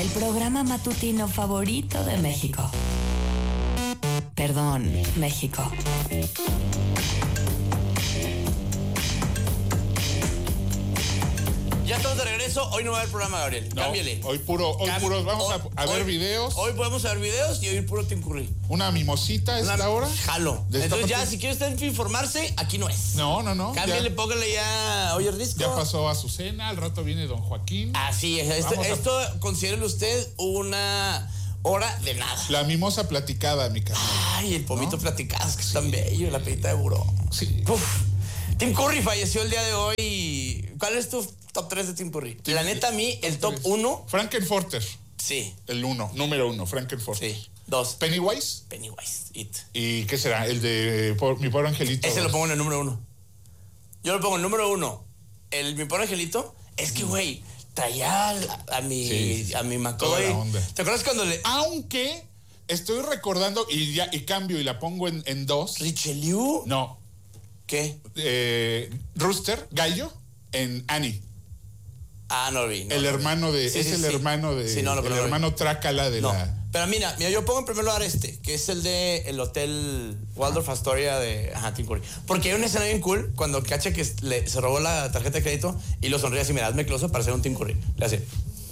el programa matutino favorito de México. Perdón, México. Ya estamos de regreso. Hoy no va a haber programa, Gabriel. No, cámbiale. Hoy puros vamos a ver videos. Hoy podemos ver videos y hoy puro Tim Curry. Una mimosita a esta hora. Jalo. Entonces ya, si quiere usted informarse, aquí no es. No. Cámbiale, póngale ya Oye Disco. Ya pasó Azucena, al rato viene Don Joaquín. Así es. Esto considérelo usted una hora de nada. La mimosa platicada, mi carnal. Ay, el pomito platicado, es que es tan bello, la pedita de buró. Sí. Uf. Tim Curry falleció el día de hoy. ¿Cuál es tu top 3 de Tim Curry? La neta, a mí, el top 1. Frankenforter. Sí. El 1, número 1, Frankenforter. Sí. 2. Pennywise. It. ¿Y qué será? El de Mi Pobre Angelito. Ese lo pongo en el número 1. Yo lo pongo en el número 1. El Mi Pobre Angelito. Es que, güey, traía a mi Macaulay. ¿Te acuerdas cuando le...? Aunque estoy recordando, y cambio y la pongo en 2. ¿Richelieu? No. ¿Qué? Rooster, Gallo, en Annie. Ah, no lo vi. El hermano de... hermano de... Sí, el hermano Trácala de la... Pero mira, yo pongo en primer lugar que es el de el Hotel Waldorf Astoria de Tim Curry. Porque hay una escena bien cool cuando cacha que se robó la tarjeta de crédito y lo sonríe así, mira, hazme close para hacer un Tim Curry. Le hace...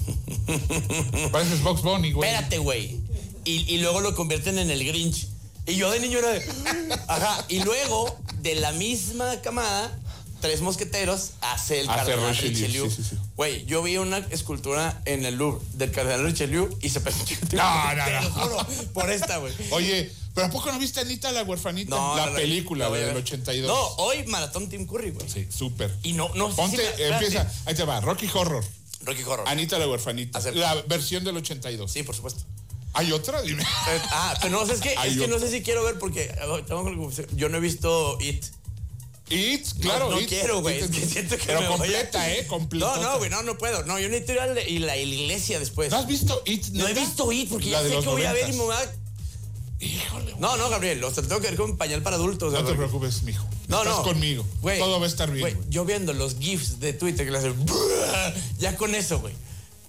Pareces Bugs Bunny, güey. Espérate, güey. Y luego lo convierten en el Grinch. Y yo de niño era de... Ajá. Y luego, de la misma camada, Tres Mosqueteros hace el Cardenal Richelieu. Güey, yo vi una escultura en el Louvre del Cardenal Richelieu y se pensó... No. Te lo juro, por esta, güey. Oye, ¿pero a poco no viste Anita la huerfanita? No, la película del 82. No, hoy maratón Tim Curry, güey. Sí, súper. Y no Ponte, empieza, ahí te va, Rocky Horror. Anita la huerfanita. La versión del 82. Sí, por supuesto. ¿Hay otra? Dime. Pero no sé, es que no sé si quiero ver porque yo no he visto It. It, claro. No quiero, güey. Es que siento que pero completa, completa. No, güey, no puedo. No, yo necesito ir a la iglesia después. ¿No has visto It, neta? No he visto It porque ya sé que voy a ver y me va... Híjole. No, Gabriel, o sea, tengo que ver con pañal para adultos. No te preocupes, mijo. Estás conmigo. Wey, todo va a estar bien. Güey, yo viendo los GIFs de Twitter que le hacen... Ya con eso, güey.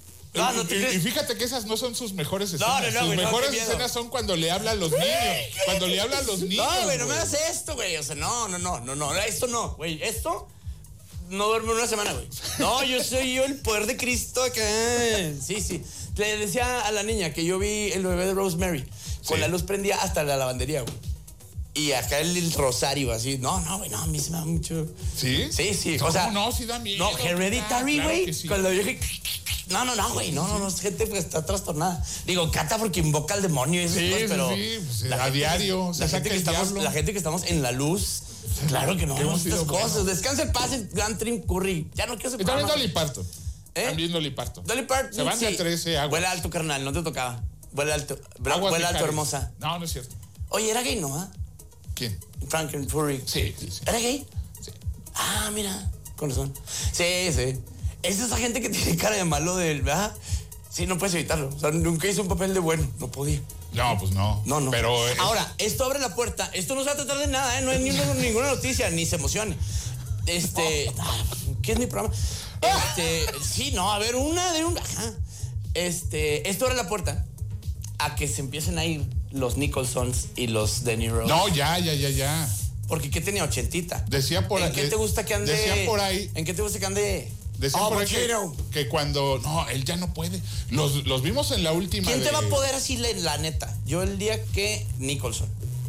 Y fíjate que esas no son sus mejores escenas. Sus mejores escenas son cuando le hablan a los niños. Cuando le hablan a los niños. No, güey, no me hagas esto, güey. O sea, no. Esto no, güey. Esto no duerme una semana, güey. No, yo soy el poder de Cristo acá. Sí. Le decía a la niña que yo vi el bebé de Rosemary. Con la luz prendía hasta la lavandería, güey. Y acá el rosario, así. No, güey, no, a mí se me da mucho. ¿Sí? Sí. O sea, no, sí da miedo. No, Hereditary, güey. Claro sí. Cuando yo dije... No, güey, no, es gente que está trastornada. Digo, Cata porque invoca al demonio y esas cosas, pero... Sí, a diario. La gente que estamos en la luz, claro que no vemos estas cosas. Descanse en paz, gran Tim Curry. Ya no quiero ser... También Dolly Parton. También Dolly Parton. Dolly Parton, se van de 13 aguas. Vuela alto, carnal, no te tocaba. Vuela alto, hermosa. No es cierto. Oye, ¿era gay, no? ¿Quién? Frankenfurry. Sí. ¿Era gay? Sí. Ah, mira, con razón. Sí. Es esa gente que tiene cara de malo ¿verdad? Sí, no puedes evitarlo. O sea, nunca hizo un papel de bueno. No podía. No, pues no. No. Pero ahora, esto abre la puerta. Esto no se va a tratar de nada, ¿eh? No hay ninguna noticia, ni se emocione. ¿Qué es mi programa? Sí, no, a ver, ajá. Esto abre la puerta a que se empiecen a ir los Nicholsons y los De Niro. No, ya. Porque ¿qué tenía? 80. Decía por ahí. ¿En qué te gusta que ande? Decía por ahí. ¿En qué te gusta que ande? Decían por ahí que cuando... No, él ya no puede. Los vimos en la última. ¿Quién te va a poder así la neta? Yo el día que Nicholson,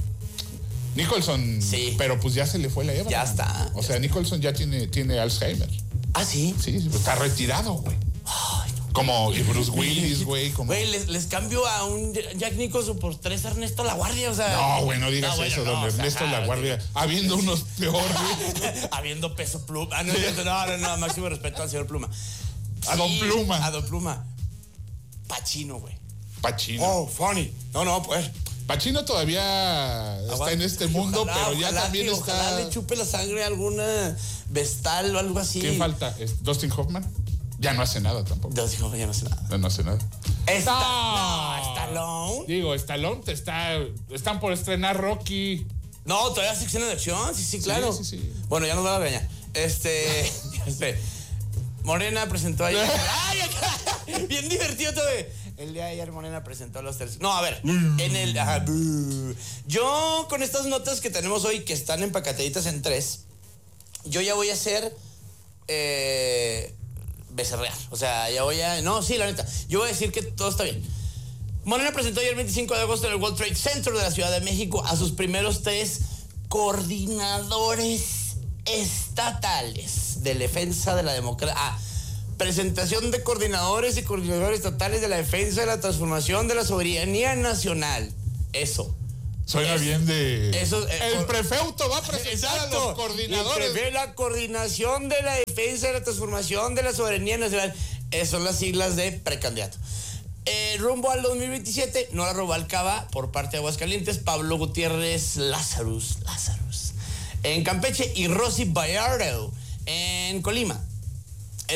sí. Pero pues ya se le fue la Eva. Ya está. O sea, Nicholson ya tiene Alzheimer. ¿Ah, sí? Sí, está retirado, güey. Como Bruce Willis, güey. Güey, les cambio a un Jack Nicholson por 3 Ernesto La Guardia, o sea... No, güey, no digas eso, don Ernesto La Guardia. Habiendo unos peores. Habiendo Peso Pluma. No, máximo respeto al señor Pluma. A Don Pluma. A Don Pluma. Pacino, güey. Pacino. Oh, funny. No, pues... Pacino todavía está en este mundo, pero ya también está... Ojalá le chupe la sangre a alguna vestal o algo así. ¿Quién falta? ¿Dustin Hoffman? Ya no hace nada tampoco. Dustin Hoffman ya no hace nada. No hace nada. Stallone. Digo, Stallone están por estrenar Rocky. No, todavía sección de acción. Sí, claro. Sí. Bueno, ya nos va a regañar. Morena presentó ayer. ¡Ay, acá! Bien divertido todo. El día de ayer Morena presentó los terceros. No, a ver, en el... Yo con estas notas que tenemos hoy, que están empacataditas en 3, yo ya voy a hacer... becerrear. O sea, ya voy a... No, sí, la neta. Yo voy a decir que todo está bien. Morena presentó ayer el 25 de agosto en el World Trade Center de la Ciudad de México a sus primeros 3 coordinadores estatales de defensa de la democracia. Presentación de coordinadores y coordinadores estatales de la defensa de la transformación de la soberanía nacional. Eso. Suena bien de... Eso, el prefeuto va a presentar a los coordinadores. La coordinación de la defensa de la transformación de la soberanía nacional. Esas son las siglas de precandidato. Rumbo al 2027, Nora Rubalcaba por parte de Aguascalientes, Pablo Gutiérrez Lazarus en Campeche y Rosy Bayardo en Colima.